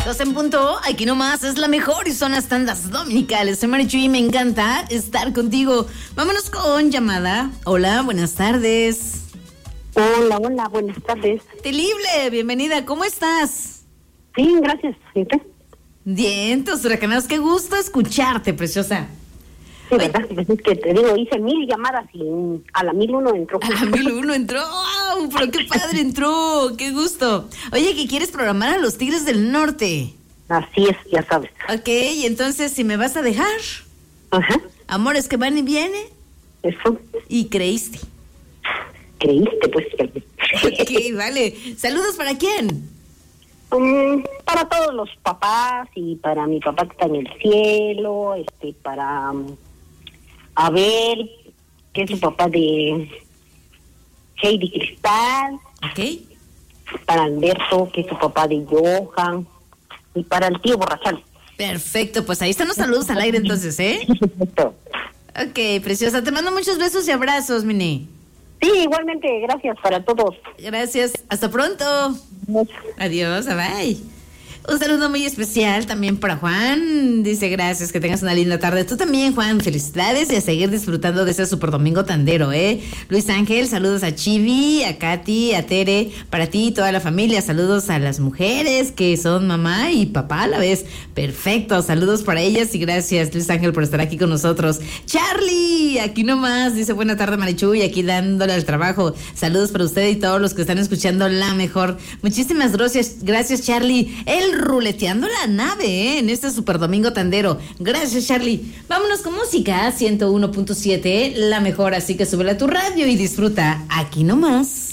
12 en punto, aquí nomás es la mejor y son las tandas dominicales. Soy Marichu y me encanta estar contigo. Vámonos con llamada. Hola, buenas tardes. Hola, buenas tardes. Telible, bienvenida, ¿cómo estás? Sí, gracias. ¿Y usted? Bien, tus huracanos, qué gusto escucharte, preciosa. Sí, ¿verdad? Pues es que te digo, hice 1000 llamadas y a la 1001 entró. A la 1001 entró. ¡Wow! Pero qué padre entró. ¡Qué gusto! Oye, ¿qué quieres programar a los Tigres del Norte? Así es, ya sabes. Ok, entonces, si me vas a dejar. Ajá. Amores que van y vienen. Eso. Y creíste. Creíste, pues. Ok, vale. ¿Saludos para quién? Para todos los papás y para mi papá que está en el cielo, para Abel, que es su papá de Heidi Cristal. Ok. Para Alberto, que es su papá de Johan, y para el tío Borrachal. Perfecto, pues ahí están los saludos al aire entonces, ¿eh? Ok, preciosa, te mando muchos besos y abrazos, Mini. Sí, igualmente, gracias para todos. Gracias, hasta pronto. Adiós, bye. Un saludo muy especial también para Juan. Dice gracias, que tengas una linda tarde. Tú también, Juan, felicidades y a seguir disfrutando de ese super domingo tandero, ¿eh? Luis Ángel, saludos a Chivi, a Katy, a Tere, para ti y toda la familia. Saludos a las mujeres que son mamá y papá a la vez. Perfecto, saludos para ellas y gracias, Luis Ángel, por estar aquí con nosotros. Charlie, aquí nomás, dice buena tarde, Marichu, y aquí dándole al trabajo. Saludos para usted y todos los que están escuchando la mejor. Muchísimas gracias, Charlie. Ruleteando la nave, en este super domingo tandero. Gracias, Charlie. Vámonos con música 101.7, la mejor, así que súbela a tu radio y disfruta aquí nomás.